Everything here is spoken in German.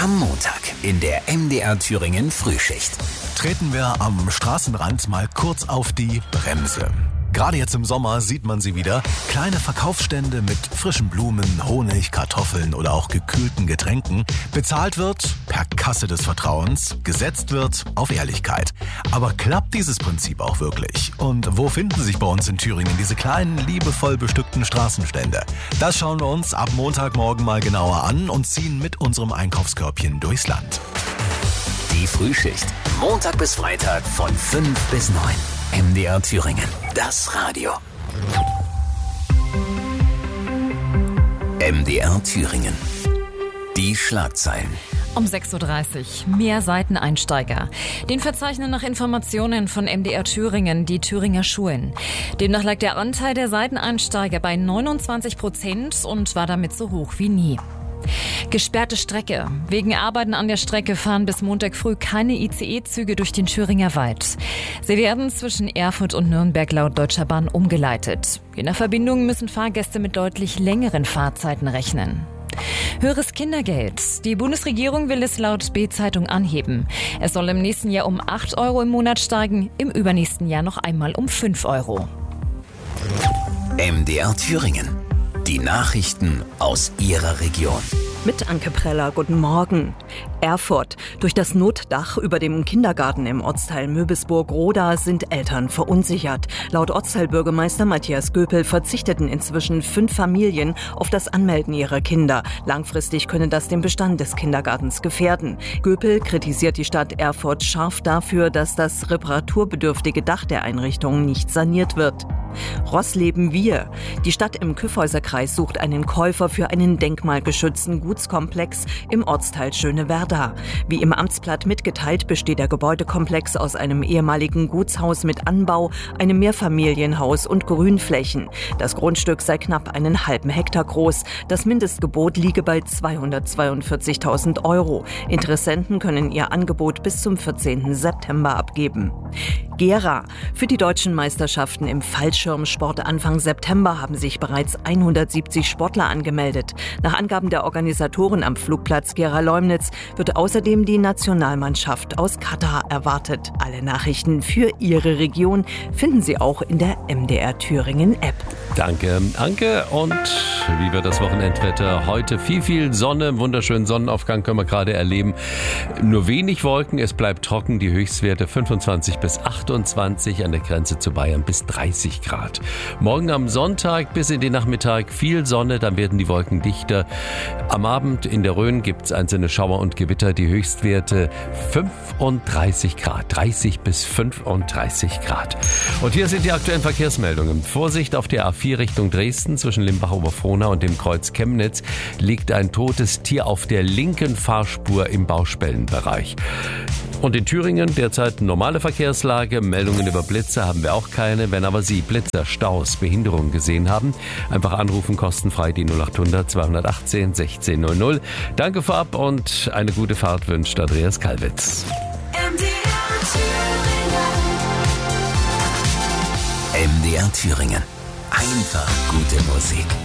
Am Montag in der MDR Thüringen Frühschicht. Treten wir am Straßenrand mal kurz auf die Bremse. Gerade jetzt im Sommer sieht man sie wieder. Kleine Verkaufsstände mit frischen Blumen, Honig, Kartoffeln oder auch gekühlten Getränken. Bezahlt wird per Kasse des Vertrauens, gesetzt wird auf Ehrlichkeit. Aber klappt dieses Prinzip auch wirklich? Und wo finden sich bei uns in Thüringen diese kleinen, liebevoll bestückten Straßenstände? Das schauen wir uns ab Montagmorgen mal genauer an und ziehen mit unserem Einkaufskörbchen durchs Land. Die Frühschicht. Montag bis Freitag von 5 bis 9. MDR Thüringen. Das Radio. MDR Thüringen. Die Schlagzeilen. Um 6.30 Uhr. Mehr Seiteneinsteiger. Den verzeichnen nach Informationen von MDR Thüringen die Thüringer Schulen. Demnach lag der Anteil der Seiteneinsteiger bei 29% und war damit so hoch wie nie. Gesperrte Strecke. Wegen Arbeiten an der Strecke fahren bis Montag früh keine ICE-Züge durch den Thüringer Wald. Sie werden zwischen Erfurt und Nürnberg laut Deutscher Bahn umgeleitet. Je nach Verbindung müssen Fahrgäste mit deutlich längeren Fahrzeiten rechnen. Höheres Kindergeld. Die Bundesregierung will es laut B-Zeitung anheben. Es soll im nächsten Jahr um 8 Euro im Monat steigen, im übernächsten Jahr noch einmal um 5 Euro. MDR Thüringen. Die Nachrichten aus Ihrer Region. Mit Anke Preller, guten Morgen. Erfurt. Durch das Notdach über dem Kindergarten im Ortsteil Möbisburg-Roda sind Eltern verunsichert. Laut Ortsteilbürgermeister Matthias Göpel verzichteten inzwischen 5 Familien auf das Anmelden ihrer Kinder. Langfristig könne das den Bestand des Kindergartens gefährden. Göpel kritisiert die Stadt Erfurt scharf dafür, dass das reparaturbedürftige Dach der Einrichtung nicht saniert wird. Rossleben wir. Die Stadt im Kyffhäuserkreis sucht einen Käufer für einen denkmalgeschützten Gutskomplex im Ortsteil Schönewerda. Wie im Amtsblatt mitgeteilt, besteht der Gebäudekomplex aus einem ehemaligen Gutshaus mit Anbau, einem Mehrfamilienhaus und Grünflächen. Das Grundstück sei knapp einen halben Hektar groß. Das Mindestgebot liege bei 242.000 Euro. Interessenten können ihr Angebot bis zum 14. September abgeben. Gera. Für die deutschen Meisterschaften im Fallschirmsport Anfang September haben sich bereits 170 Sportler angemeldet. Nach Angaben der Organisatoren am Flugplatz Gera-Leumnitz wird außerdem die Nationalmannschaft aus Katar erwartet. Alle Nachrichten für Ihre Region finden Sie auch in der MDR Thüringen App. Danke, Anke. Und wie wird das Wochenendwetter? Heute viel Sonne, wunderschönen Sonnenaufgang können wir gerade erleben. Nur wenig Wolken, es bleibt trocken, die Höchstwerte 25 bis 28, an der Grenze zu Bayern bis 30 Grad. Morgen am Sonntag bis in den Nachmittag viel Sonne, dann werden die Wolken dichter. Am Abend in der Rhön gibt es einzelne Schauer und Gewitter, die Höchstwerte 35 Grad, 30 bis 35 Grad. Und hier sind die aktuellen Verkehrsmeldungen. Vorsicht auf der A4 Richtung Dresden, zwischen Limbach-Oberfrohna und dem Kreuz Chemnitz liegt ein totes Tier auf der linken Fahrspur im Bauspellenbereich. Und in Thüringen derzeit normale Verkehrslage. Meldungen über Blitze haben wir auch keine. Wenn aber Sie Blitzer, Staus, Behinderungen gesehen haben, einfach anrufen, kostenfrei die 0800 218 1600. Danke vorab und eine gute Fahrt wünscht Andreas Kalwitz. MDR Thüringen. Einfach gute Musik.